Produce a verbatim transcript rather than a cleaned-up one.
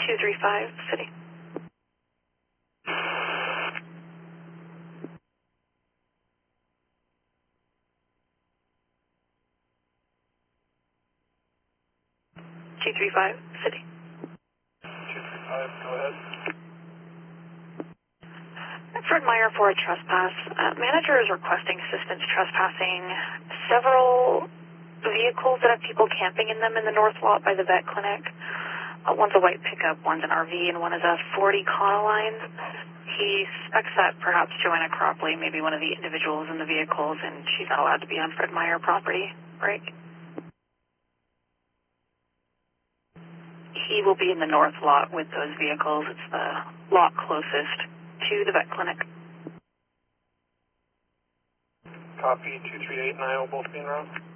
two three five, City. two three five, City. two three five, go ahead. Fred Meyer for a trespass. Uh, manager is requesting assistance trespassing several vehicles that have people camping in them in the north lot by the vet clinic. Uh, one's a white pickup, one's an R V, and one is a forty Conaline. He suspects that perhaps Joanna Cropley may be one of the individuals in the vehicles, and she's not allowed to be on Fred Meyer property, right? He will be in the north lot with those vehicles. It's the lot closest to the vet clinic. Copy, two three eight and I will both be en route.